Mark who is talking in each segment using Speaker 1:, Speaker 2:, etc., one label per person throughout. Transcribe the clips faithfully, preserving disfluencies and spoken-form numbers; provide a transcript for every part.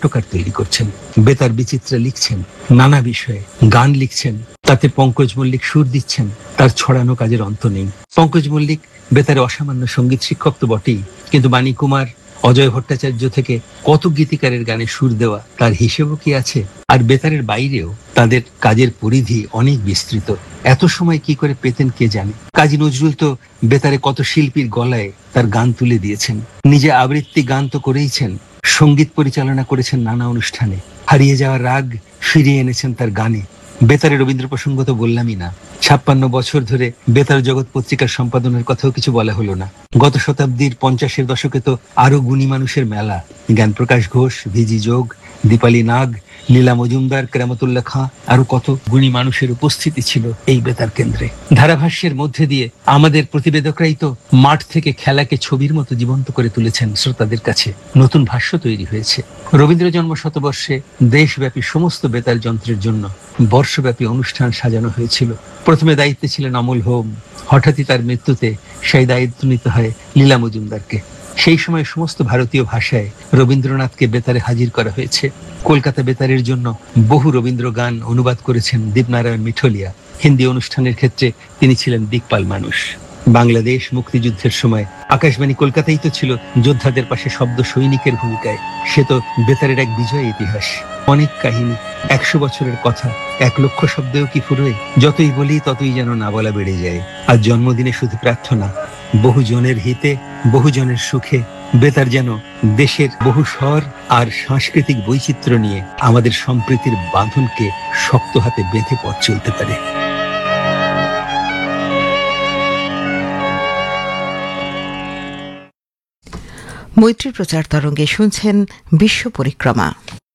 Speaker 1: নাট্যকার তৈরি করছেন, বেতার বিচিত্রা লিখছেন, নানা বিষয়ে গান লিখছেন, তাতে পঙ্কজ মল্লিক সুর দিচ্ছেন। তার ছড়ানো কাজের অন্ত নেই। পঙ্কজ মল্লিক বেতারে অসামান্য সঙ্গীত শিক্ষক তো বটেই, কিন্তু বাণী কুমার, অজয় ভট্টাচার্য থেকে কত গীতিকারের গানে সুর দেওয়া, তার হিসেবও কি আছে? আর বেতারের বাইরেও তাদের কাজের পরিধি অনেক বিস্তৃত। এত সময় কি করে পেতেন কে জানে। কাজী নজরুল তো বেতারে কত শিল্পীর গলায় তার গান তুলে দিয়েছেন, নিজে আবৃত্তি গান তো করেইছেন, সঙ্গীত পরিচালনা করেছেন নানা অনুষ্ঠানে, হারিয়ে যাওয়া রাগ ফিরিয়ে এনেছেন তার গানে। বেতারে রবীন্দ্র প্রসঙ্গ তো বললামই না। ছাপ্পান্ন বছর ধরে বেতার জগৎ পত্রিকার সম্পাদনের কথাও কিছু বলা হলো না। গত শতাব্দীর পঞ্চাশের দশকে তো আরো গুণী মানুষের মেলা। জ্ঞানপ্রকাশ ঘোষ, ভিজি যোগ, দীপালি নাগ, লীলা মজুমদার, কেরামতুল্লাহ খাঁ, আরো কত গুণী মানুষের উপস্থিতি ছিল এই বেতার কেন্দ্রে। ধারাভাষ্যের মধ্যে দিয়ে আমাদের প্রতিবেদকরাই তো মাঠ থেকে খেলাকে ছবির মতো জীবন্ত করে তুলেছেন শ্রোতাদের কাছে। নতুন ভাষ্য তৈরি হয়েছে। রবীন্দ্র জন্ম শতবর্ষে দেশব্যাপী সমস্ত বেতার যন্ত্রের জন্য বর্ষব্যাপী অনুষ্ঠান সাজানো হয়েছিল। প্রথমে দায়িত্বে ছিলেন অমল হোম। হঠাৎই তার মৃত্যুতে সেই দায়িত্ব নিতে হয় লীলা মজুমদারকে। সেই সময় সমস্ত ভারতীয় ভাষায় রবীন্দ্রনাথকে বেতারে হাজির করা হয়েছে। কলকাতা বেতারের জন্য বহু রবীন্দ্র গান অনুবাদ করেছেন দীপনারায়ণ মিঠলিয়া। হিন্দি অনুষ্ঠানের ক্ষেত্রে তিনি ছিলেন দিকপাল মানুষ। বাংলাদেশ মুক্তিযুদ্ধের সময় আকাশবাণী কলকাতাই তো ছিল যোদ্ধাদের পাশে শব্দ সৈনিকের ভূমিকায়। সে তো বেতারের এক বিজয় ইতিহাস। অনেক কাহিনী, একশো বছরের কথা, এক লক্ষ শব্দেও কি ফুরোয়? যতই বলি ততই যেন না বলা বেড়ে যায়। আর জন্মদিনে শুধু প্রার্থনা, বহুজনের হিতে, বহুজনের সুখে বেতার যেন দেশের বহু স্বর আর সাংস্কৃতিক বৈচিত্র্য নিয়ে আমাদের সম্প্রীতির বাঁধনকে শক্ত হাতে বেঁধে পথ চলতে পারে।
Speaker 2: মৈত্রী প্রচার তরঙ্গে শুনছেন বিশ্ব পরিক্রমা।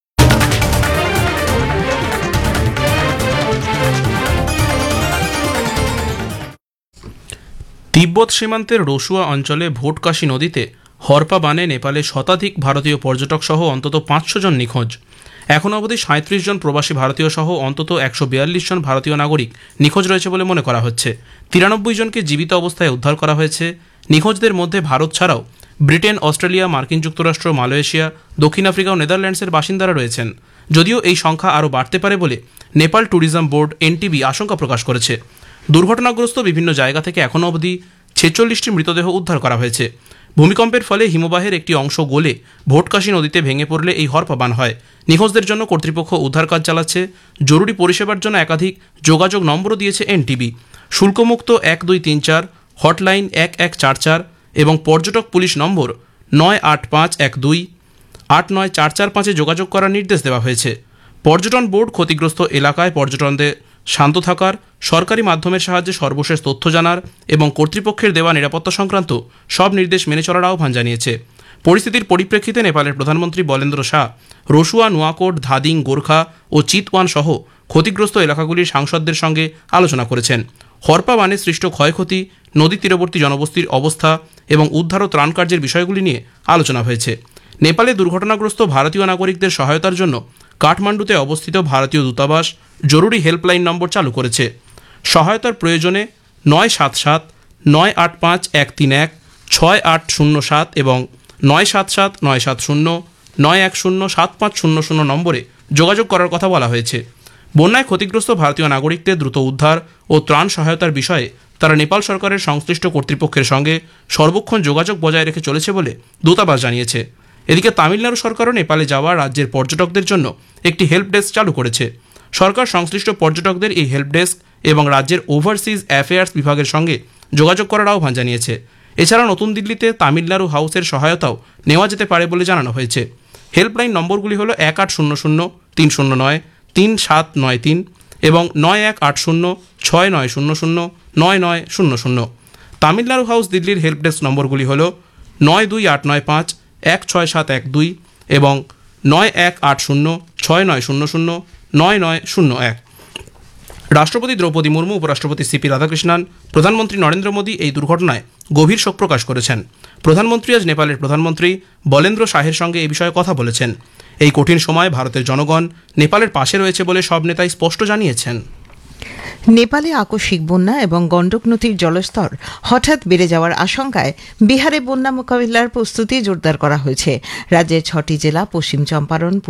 Speaker 3: তিব্বত সীমান্তের রসুয়া অঞ্চলে ভোটকাশী নদীতে হরপা বানে নেপালে শতাধিক ভারতীয় পর্যটক সহ অন্তত পাঁচশো জন নিখোঁজ। এখন অবধি সাঁত্রিশ জন প্রবাসী ভারতীয় সহ অন্তত একশো বিয়াল্লিশ জন ভারতীয় নাগরিক নিখোঁজ রয়েছে বলে মনে করা হচ্ছে। তিরানব্বই জনকে জীবিত অবস্থায় উদ্ধার করা হয়েছে। নিখোঁজদের মধ্যে ভারত ছাড়াও ব্রিটেন, অস্ট্রেলিয়া, মার্কিন যুক্তরাষ্ট্র, মালয়েশিয়া, দক্ষিণ আফ্রিকা ও নেদারল্যান্ডসের বাসিন্দারা রয়েছেন। যদিও এই সংখ্যা আরও বাড়তে পারে বলে নেপাল ট্যুরিজম বোর্ড এনটিবি আশঙ্কা প্রকাশ করেছে। দুর্ঘটনাগ্রস্ত বিভিন্ন জায়গা থেকে এখনও অবধি ছেচল্লিশটি মৃতদেহ উদ্ধার করা হয়েছে। ভূমিকম্পের ফলে হিমবাহের একটি অংশ গলে ভোটকাশী নদীতে ভেঙে পড়লে এই হরপা বান হয়। নিখোঁজদের জন্য কর্তৃপক্ষ উদ্ধার কাজ চালাচ্ছে। জরুরি পরিষেবার জন্য একাধিক যোগাযোগ নম্বরও দিয়েছে এনটিবি। শুল্কমুক্ত এক দুই তিন চার, হটলাইন এক এক চার চার এবং পর্যটক পুলিশ নম্বর নয় আট পাঁচ এক দুই আট নয় চার চার পাঁচে যোগাযোগ করার নির্দেশ দেওয়া হয়েছে। পর্যটন বোর্ড ক্ষতিগ্রস্ত এলাকায় পর্যটনদের শান্ত থাকার, সরকারি মাধ্যমের সাহায্যে সর্বশেষ তথ্য জানার এবং কর্তৃপক্ষের দেওয়া নিরাপত্তা সংক্রান্ত সব নির্দেশ মেনে চলার আহ্বান জানিয়েছে। পরিস্থিতির পরিপ্রেক্ষিতে নেপালের প্রধানমন্ত্রী বলেন্দ্র শাহ রসুয়া, নোয়াকোট, ধাদিং, গোর্খা ও চিতওয়ান সহ ক্ষতিগ্রস্ত এলাকাগুলির সাংসদদের সঙ্গে আলোচনা করেছেন। হরপা বানে সৃষ্ট ক্ষয়ক্ষতি, নদী তীরবর্তী জনবস্তির অবস্থা এবং উদ্ধার ও ত্রাণ কার্যের বিষয়গুলি নিয়ে আলোচনা হয়েছে। নেপালে দুর্ঘটনাগ্রস্ত ভারতীয় নাগরিকদের সহায়তার জন্য কাঠমান্ডুতে অবস্থিত ভারতীয় দূতাবাস জরুরি হেল্পলাইন নম্বর চালু করেছে। সহায়তার প্রয়োজনে নয় সাত সাত নয় আট পাঁচ এক তিন এক ছয় আট শূন্য সাত এবং নয় সাত সাত নয় সাত শূন্য নয় এক শূন্য সাত পাঁচ শূন্য শূন্য নম্বরে যোগাযোগ করার কথা বলা হয়েছে। বন্যায় ক্ষতিগ্রস্ত ভারতীয় নাগরিকদের দ্রুত উদ্ধার ও ত্রাণ সহায়তার বিষয়ে তারা নেপাল সরকারের সংশ্লিষ্ট কর্তৃপক্ষের সঙ্গে সর্বক্ষণ যোগাযোগ বজায় রেখে চলেছে বলে দূতাবাস জানিয়েছে। এদিকে তামিলনাড়ু সরকারও নেপালে যাওয়া রাজ্যের পর্যটকদের জন্য একটি হেল্প ডেস্ক চালু করেছে। সরকার সংশ্লিষ্ট পর্যটকদের এই হেল্প ডেস্ক এবং রাজ্যের ওভারসিজ অ্যাফেয়ার্স বিভাগের সঙ্গে যোগাযোগ করার আহ্বান জানিয়েছে। এছাড়া নতুন দিল্লিতে তামিলনাড়ু হাউসের সহায়তাও নেওয়া যেতে পারে বলে জানানো হয়েছে। হেল্পলাইন নম্বরগুলি হল এক আট শূন্য শূন্য তিন শূন্য নয় তিন সাত নয় তিন এবং নয় এক আট শূন্য ছয় নয় শূন্য শূন্য নয় নয় শূন্য শূন্য। তামিলনাড়ু হাউস দিল্লির হেল্প ডেস্ক নম্বরগুলি হল নয় দুই আট নয় পাঁচ এক ছয় সাত এক দুই এবং নয় এক আট শূন্য ছয় নয় শূন্য শূন্য নয় নয় শূন্য এক। রাষ্ট্রপতি দ্রৌপদী মুর্মু, উপরাষ্ট্রপতি সিপি রাধাকৃষ্ণন, প্রধানমন্ত্রী নরেন্দ্র মোদী এই দুর্ঘটনায় গভীর শোক প্রকাশ করেছেন। প্রধানমন্ত্রী আজ নেপালের প্রধানমন্ত্রী বলেন্দ্র শাহের সঙ্গে এই বিষয়ে কথা বলেছেন। এই কঠিন সময়ে ভারতের জনগণ নেপালের পাশে রয়েছে বলে সব নেতাই স্পষ্ট জানিয়েছেন।
Speaker 2: নেপালে আকস্মিক বন্যা এবং গণ্ডক নদীর জলস্তর হঠাৎ বেড়ে যাওয়ার আশঙ্কায় বিহারে বন্যা মোকাবিলার প্রস্তুতি জোরদার করা হয়েছে। রাজ্যের ছটি জেলা পশ্চিম চম্পারণ,